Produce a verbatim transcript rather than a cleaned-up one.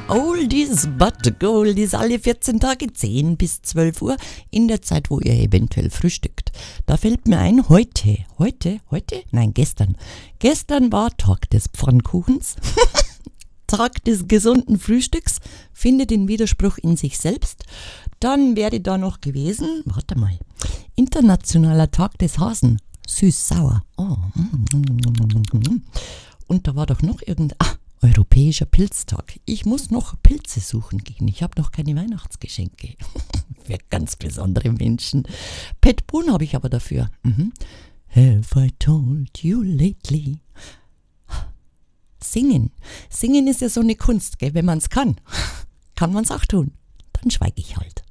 Oldies but Goldies, alle vierzehn Tage, zehn bis zwölf Uhr, in der Zeit, wo ihr eventuell frühstückt. Da fällt mir ein, heute, heute, heute? Nein, gestern. Gestern war Tag des Pfannkuchens, Tag des gesunden Frühstücks, finde den Widerspruch in sich selbst. Dann wäre da noch gewesen, warte mal, Internationaler Tag des Hasen, süß-sauer. Oh. Und da war doch noch irgendein... Ah, Europäischer Pilztag. Ich muss noch Pilze suchen gehen. Ich habe noch keine Weihnachtsgeschenke. Für ganz besondere Menschen. Pet Boone habe ich aber dafür. Mhm. Have I told you lately? Singen. Singen ist ja so eine Kunst, gell? Wenn man es kann, kann man es auch tun. Dann schweige ich halt.